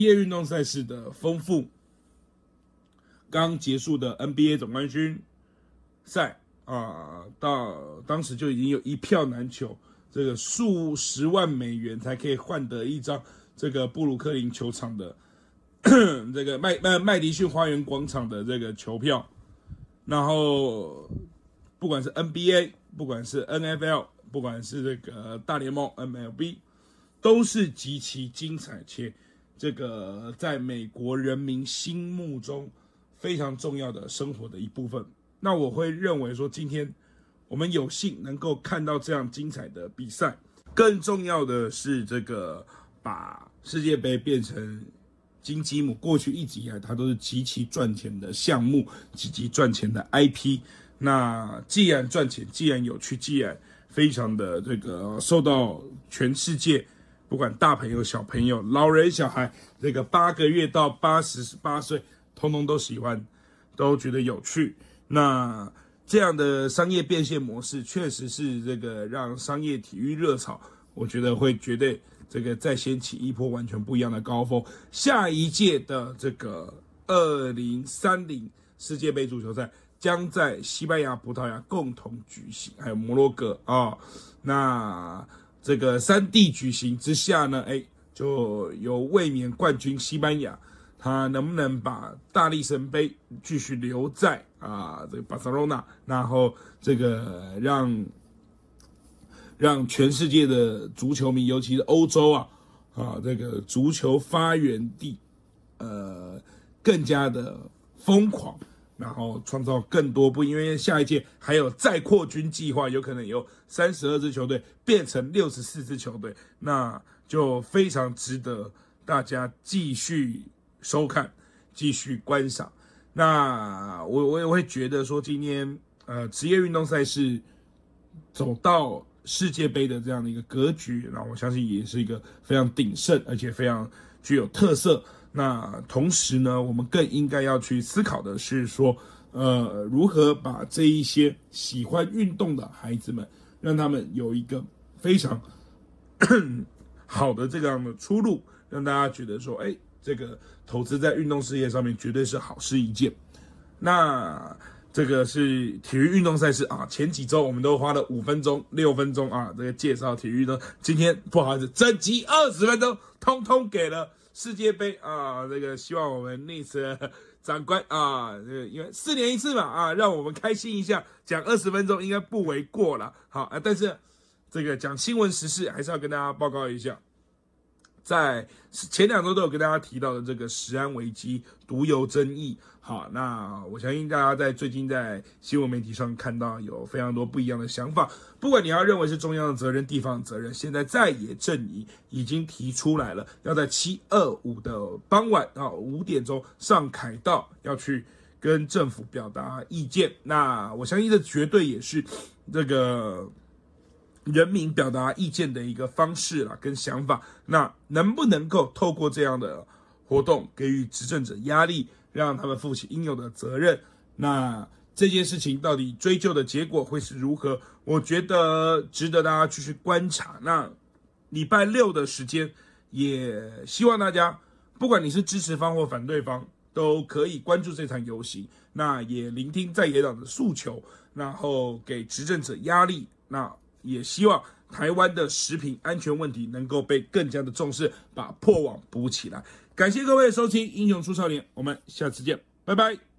业运动赛事的丰富，刚结束的 NBA 总冠军赛到当时就已经有一票难求，这个数十万美元才可以换得一张这个布鲁克林球场的这个麦迪逊花园广场的这个球票，然后不管是 NBA， 不管是 NFL， 不管是这个大联盟 MLB， 都是极其精彩且这个在美国人民心目中非常重要的生活的一部分。那我会认为说，今天我们有幸能够看到这样精彩的比赛，更重要的是这个把世界杯变成金鸡母，过去一直以来它都是极其赚钱的项目，极其赚钱的 IP。那既然赚钱，既然有趣，既然非常的这个受到全世界不管大朋友、小朋友、老人、小孩，这个8个月到88岁，通通都喜欢，都觉得有趣。那这样的商业变现模式，确实是这个让商业体育热潮，我觉得会绝对这个再掀起一波完全不一样的高峰。下一届的这个2030世界杯足球赛将在西班牙、葡萄牙共同举行，还有摩洛哥那这个3地举行之下呢，就有卫冕冠军西班牙，他能不能把大力神杯继续留在这个巴塞罗那，然后这个让全世界的足球迷，尤其是欧洲这个足球发源地更加的疯狂，然后创造更多因为下一届还有再扩军计划，有可能由32支球队变成64支球队，那就非常值得大家继续收看，继续观赏。那我也会觉得说，今天职业运动赛事走到世界杯的这样的一个格局，那我相信也是一个非常鼎盛，而且非常具有特色。那同时呢，我们更应该要去思考的是说，如何把这一些喜欢运动的孩子们，让他们有一个非常好的这样的出路，让大家觉得说，这个投资在运动事业上面绝对是好事一件。那这个是体育运动赛事前几周我们都花了5分钟、6分钟这个介绍体育运动，今天不好意思，整集20分钟，通通给了世界杯这个希望我们Nice长官因为4年一次嘛让我们开心一下，讲20分钟应该不为过了。好但是这个讲新闻时事还是要跟大家报告一下，在前2周都有跟大家提到的这个食安危机、毒油争议。好，那我相信大家在最近在新闻媒体上看到有非常多不一样的想法，不管你要认为是中央的责任、地方的责任，现在在野阵营已经提出来了，要在7/25的傍晚5点钟上凯道，要去跟政府表达意见。那我相信这绝对也是这个人民表达意见的一个方式跟想法。那能不能够透过这样的活动给予执政者压力，让他们负起应有的责任？那这件事情到底追究的结果会是如何？我觉得值得大家继续观察。那礼拜6的时间，也希望大家不管你是支持方或反对方，都可以关注这场游行，那也聆听在野党的诉求，然后给执政者压力。那也希望台湾的食品安全问题能够被更加的重视，把破网补起来。感谢各位的收听《英雄出少年》，我们下次见，拜拜。